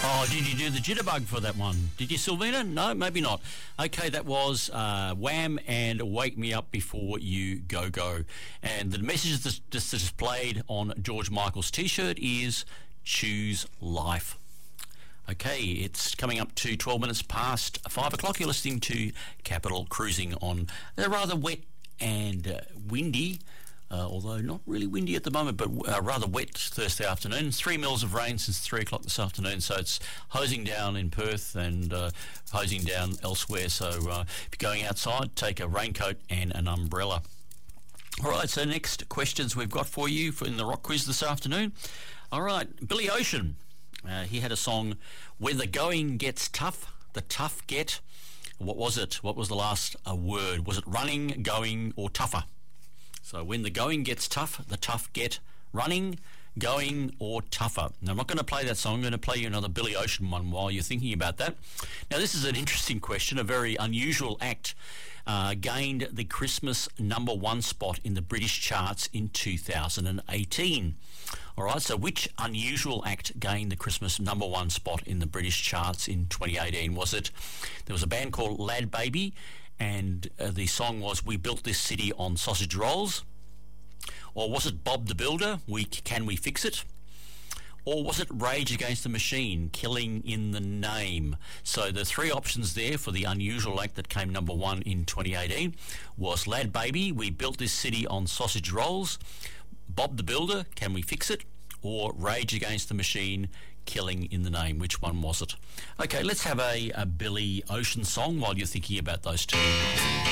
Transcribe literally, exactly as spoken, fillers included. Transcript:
Oh, did you do the jitterbug for that one? Did you, Sylvina? No, maybe not. Okay, that was uh, Wham and Wake Me Up Before You Go Go. And the message that's that's displayed on George Michael's T-shirt is choose life. Okay, it's coming up to twelve minutes past five o'clock. You're listening to Capital Cruising on a rather wet and uh, windy, Uh, although not really windy at the moment, but uh, rather wet Thursday afternoon. Three mils of rain since three o'clock this afternoon, so it's hosing down in Perth and uh, hosing down elsewhere. So uh, if you're going outside, take a raincoat and an umbrella. All right, so next questions we've got for you for in the rock quiz this afternoon. All right, Billy Ocean. Uh, he had a song, When the Going Gets Tough, the Tough Get. What was it? What was the last uh, word? Was it running, going, or tougher? So when the going gets tough, the tough get running, going, or tougher. Now, I'm not going to play that song. I'm going to play you another Billy Ocean one while you're thinking about that. Now, this is an interesting question. A very unusual act uh, gained the Christmas number one spot in the British charts in two thousand eighteen. All right, so which unusual act gained the Christmas number one spot in the British charts in twenty eighteen? Was it, there was a band called Lad Baby, and uh, the song was We Built This City on Sausage Rolls? Or was it Bob the Builder, We Can We Fix It? Or was it Rage Against the Machine, Killing in the Name? So the three options there for the unusual act that came number one in twenty eighteen was Lad Baby, We Built This City on Sausage Rolls, Bob the Builder, Can We Fix It? Or Rage Against the Machine, Killing in the Name. Which one was it? Okay, let's have a, a Billy Ocean song while you're thinking about those two.